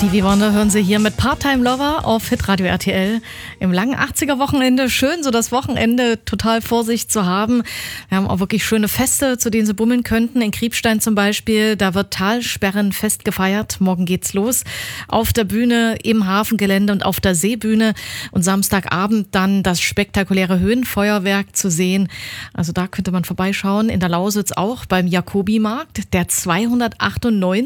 Stevie Wonder hören Sie hier mit Part-Time Lover auf Hitradio RTL. Im langen 80er-Wochenende. Schön, so das Wochenende total vor sich zu haben. Wir haben auch wirklich schöne Feste, zu denen Sie bummeln könnten. In Kriebstein zum Beispiel, da wird Talsperrenfest gefeiert. Morgen geht's los. Auf der Bühne, im Hafengelände und auf der Seebühne. Und Samstagabend dann das spektakuläre Höhenfeuerwerk zu sehen. Also da könnte man vorbeischauen. In der Lausitz auch beim Jacobi-Markt, der 298